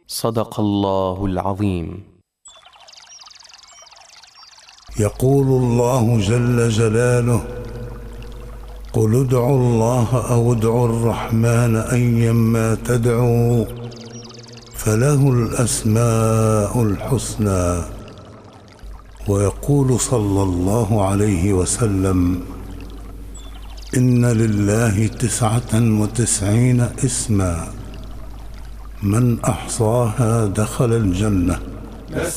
صدق الله العظيم. يقول الله جل جلاله: قل ادعوا الله أو ادعوا الرحمن أيما تدعوا فله الأسماء الحسنى. ويقول صلى الله عليه وسلم: إن لله 99 اسما من أحصاها دخل الجنة.